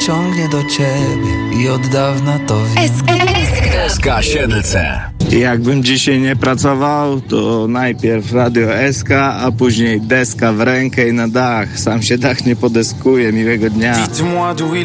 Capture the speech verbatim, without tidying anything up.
ciągnie do ciebie i od dawna to wiem. S K Siedlce. Jakbym dzisiaj nie pracował, to najpierw Radio S K, a później deska w rękę i na dach. Sam się dach nie podeskuje. Miłego dnia.